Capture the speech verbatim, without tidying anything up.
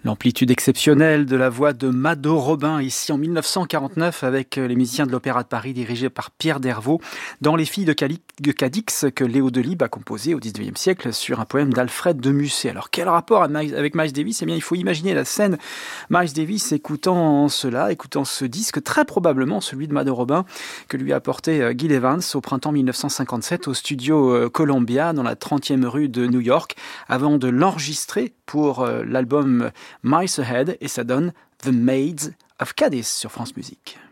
L'amplitude exceptionnelle de la voix de Mado Robin, ici en dix-neuf cent quarante-neuf, avec les musiciens de l'Opéra de Paris dirigés par Pierre Dervaux, dans Les Filles de, Cali- de Cadix, que Léo Delibes a composé au dix-neuvième siècle sur un poème d'Alfred de Musset. Alors quel rapport avec Miles Davis ? Eh bien, il faut imaginer la scène, Miles Davis écoutant cela, écoutant ce disque, très probablement celui de Mado Robin, que lui a apporté Gil Evans au printemps dix-neuf cent cinquante-sept au studio Columbia, dans la trentième rue de New York, avant de l'enregistrer pour l'album Miles Ahead, et ça donne The Maids of Cadiz sur France Musique.